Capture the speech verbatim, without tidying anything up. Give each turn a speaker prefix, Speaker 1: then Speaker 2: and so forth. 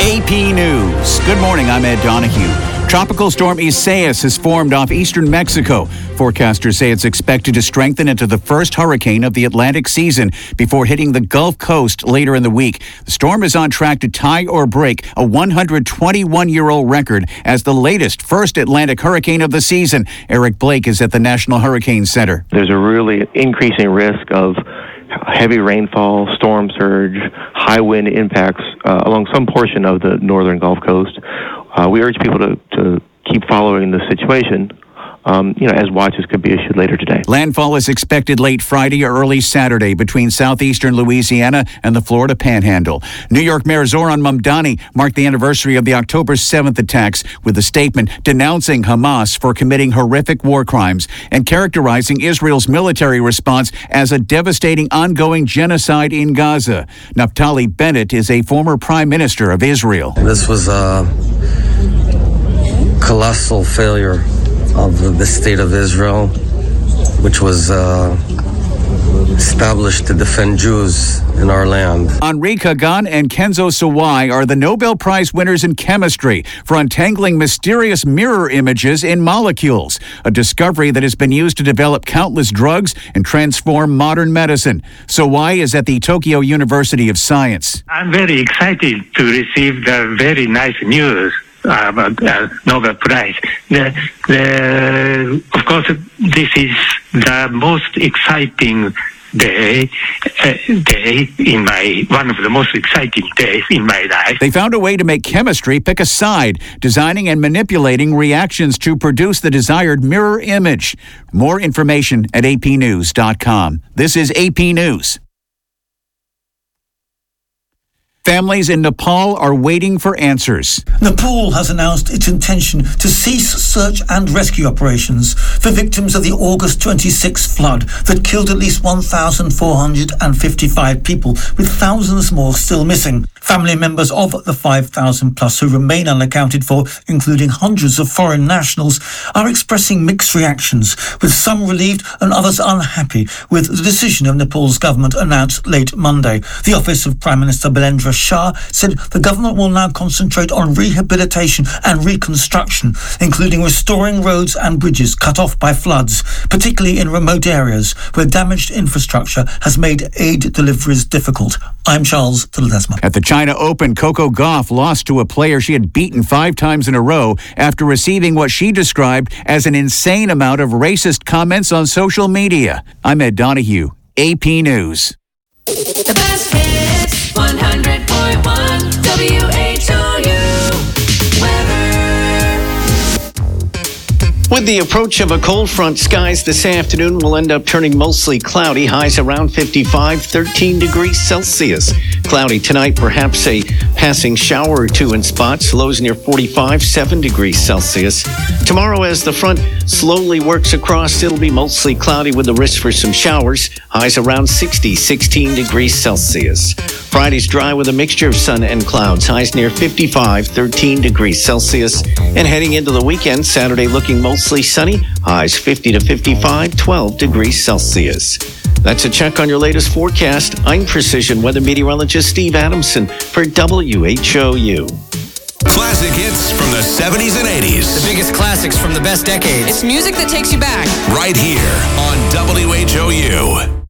Speaker 1: A P News. Good morning, I'm Ed Donahue. Tropical storm Isaias has formed off eastern Mexico. Forecasters say it's expected to strengthen into the first hurricane of the Atlantic season before hitting the Gulf Coast later in the week. The storm is on track to tie or break a one hundred twenty-one-year-old record as the latest first Atlantic hurricane of the season. Eric Blake is at the National Hurricane Center.
Speaker 2: There's a really increasing risk of heavy rainfall, storm surge, high wind impacts uh, along some portion of the northern Gulf Coast. Uh, we urge people to, to keep following the situation, um, you know, as watches could be issued later today.
Speaker 1: Landfall is expected late Friday or early Saturday between southeastern Louisiana and the Florida Panhandle. New York Mayor Zohran Mamdani marked the anniversary of the October seventh attacks with a statement denouncing Hamas for committing horrific war crimes and characterizing Israel's military response as a devastating ongoing genocide in Gaza. Naftali Bennett is a former prime minister of Israel.
Speaker 3: This was a colossal failure of the state of Israel, which was uh, established to defend Jews in our land.
Speaker 1: Henri Kagan and Kenzo Sawai are the Nobel Prize winners in chemistry for untangling mysterious mirror images in molecules, a discovery that has been used to develop countless drugs and transform modern medicine. Sawai is at the Tokyo University of Science.
Speaker 4: I'm very excited to receive the very nice news about uh, Nobel Prize. The, the, of course, this is the most exciting day, uh, day in my, one of the most exciting days in my life.
Speaker 1: They found a way to make chemistry pick a side, designing and manipulating reactions to produce the desired mirror image. More information at A P news dot com. This is A P News. Families in Nepal are waiting for answers.
Speaker 5: Nepal has announced its intention to cease search and rescue operations for victims of the August twenty-sixth flood that killed at least one thousand four hundred fifty-five people, with thousands more still missing. Family members of the five thousand plus who remain unaccounted for, including hundreds of foreign nationals, are expressing mixed reactions, with some relieved and others unhappy with the decision of Nepal's government announced late Monday. The office of Prime Minister Bilendra Shah said the government will now concentrate on rehabilitation and reconstruction, including restoring roads and bridges cut off by floods, particularly in remote areas where damaged infrastructure has made aid deliveries difficult. I'm Charles Ledesma.
Speaker 1: At the China Open, Coco Gauff lost to a player she had beaten five times in a row after receiving what she described as an insane amount of racist comments on social media. I'm Ed Donahue, A P News.
Speaker 6: The best hits, one hundred point one W H O U weather.
Speaker 7: With the approach of a cold front, skies this afternoon will end up turning mostly cloudy. Highs around fifty-five, thirteen degrees Celsius. Cloudy tonight, perhaps a passing shower or two in spots. Lows near forty-five, seven degrees Celsius. Tomorrow, as the front slowly works across, it'll be mostly cloudy with the risk for some showers. Highs around sixty, sixteen degrees Celsius. Friday's dry with a mixture of sun and clouds. Highs near fifty-five, thirteen degrees Celsius. And heading into the weekend, Saturday looking mostly sunny. Highs fifty to fifty-five, twelve degrees Celsius. That's a check on your latest forecast. I'm Precision Weather Meteorologist Steve Adamson for W H O U.
Speaker 8: Classic hits from the seventies and eighties.
Speaker 9: The biggest classics from the best decades.
Speaker 10: It's music that takes you back.
Speaker 8: Right here on W H O U.